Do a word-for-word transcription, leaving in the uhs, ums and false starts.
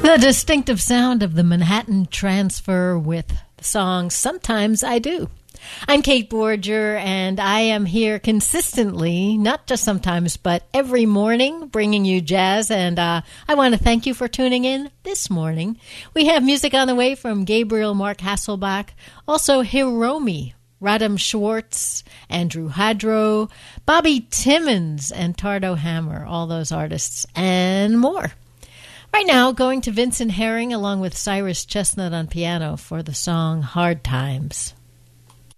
The distinctive sound of the Manhattan Transfer with the song Sometimes I Do. I'm Kate Borger, and I am here consistently, not just sometimes, but every morning, bringing you jazz, and uh, I want to thank you for tuning in this morning. We have music on the way from Gabriel Mark Hasselbach, also Hiromi, Radam Schwartz, Andrew Hadro, Bobby Timmons, and Tardo Hammer, all those artists, and more. Right now, going to Vincent Herring along with Cyrus Chestnut on piano for the song Hard Times.